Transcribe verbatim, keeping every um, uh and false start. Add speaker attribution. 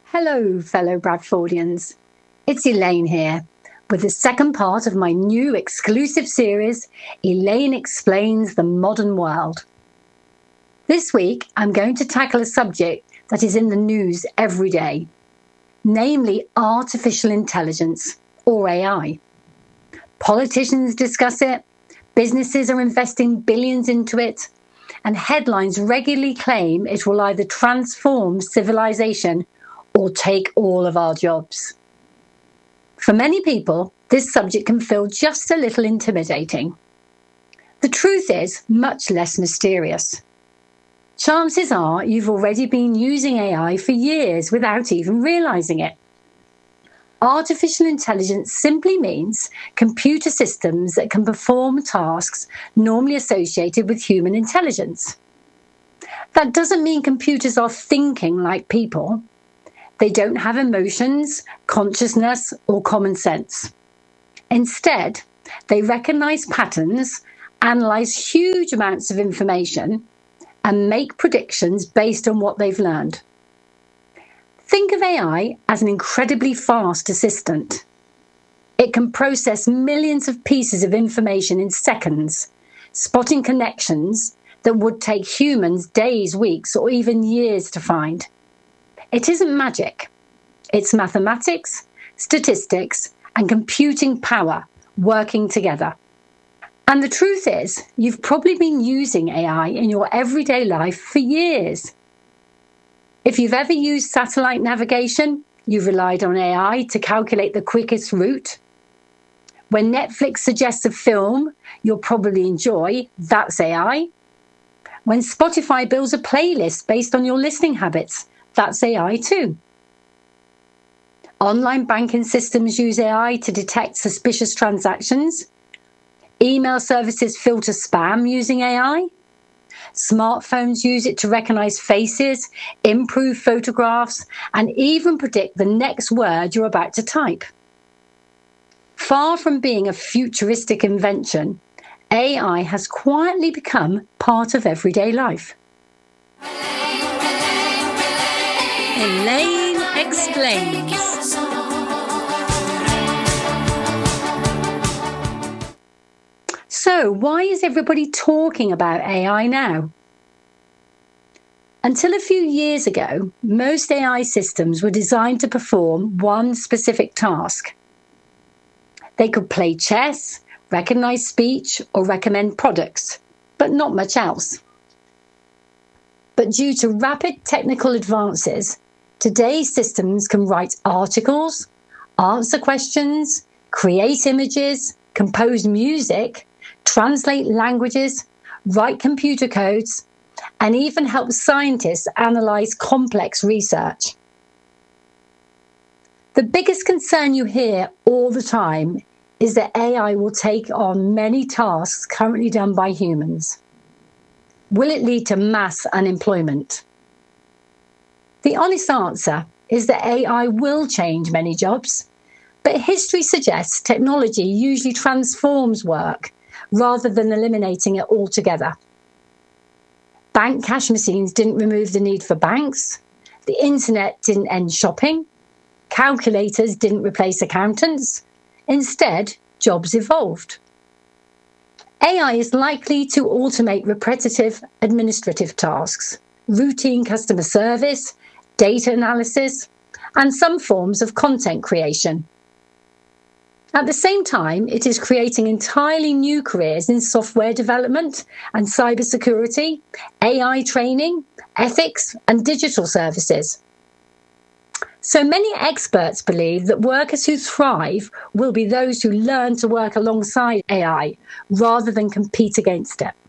Speaker 1: Hello, fellow Bradfordians. It's Elaine here with the second part of my new exclusive series, Elaine Explains the Modern World. This week, I'm going to tackle a subject that is in the news every day, namely artificial intelligence, or A I. Politicians discuss it, businesses are investing billions into it, and headlines regularly claim it will either transform civilization or take all of our jobs. For many people, this subject can feel just a little intimidating. The truth is much less mysterious. Chances are you've already been using A I for years without even realizing it. Artificial intelligence simply means computer systems that can perform tasks normally associated with human intelligence. That doesn't mean computers are thinking like people. They don't have emotions, consciousness, or common sense. Instead, they recognize patterns, analyze huge amounts of information, and make predictions based on what they've learned. Think of A I as an incredibly fast assistant. It can process millions of pieces of information in seconds, spotting connections that would take humans days, weeks, or even years to find. It isn't magic. It's mathematics, statistics, and computing power working together. And the truth is, you've probably been using A I in your everyday life for years. If you've ever used satellite navigation, you've relied on A I to calculate the quickest route. When Netflix suggests a film you'll probably enjoy, that's A I. When Spotify builds a playlist based on your listening habits, that's A I too. Online banking systems use A I to detect suspicious transactions. Email services filter spam using A I. Smartphones use it to recognize faces, improve photographs, and even predict the next word you're about to type. Far from being a futuristic invention, A I has quietly become part of everyday life. Elaine Explains. So, why is everybody talking about A I now? Until a few years ago, most A I systems were designed to perform one specific task. They could play chess, recognize speech, or recommend products, but not much else. But due to rapid technical advances, today's systems can write articles, answer questions, create images, compose music, translate languages, write computer codes, and even help scientists analyze complex research. The biggest concern you hear all the time is that A I will take on many tasks currently done by humans. Will it lead to mass unemployment? The honest answer is that A I will change many jobs, but history suggests technology usually transforms work rather than eliminating it altogether. Bank cash machines didn't remove the need for banks, the internet didn't end shopping, calculators didn't replace accountants. Instead, jobs evolved. A I is likely to automate repetitive administrative tasks, routine customer service, data analysis, and some forms of content creation. At the same time, it is creating entirely new careers in software development and cybersecurity, A I training, ethics, and digital services. So many experts believe that workers who thrive will be those who learn to work alongside A I rather than compete against it.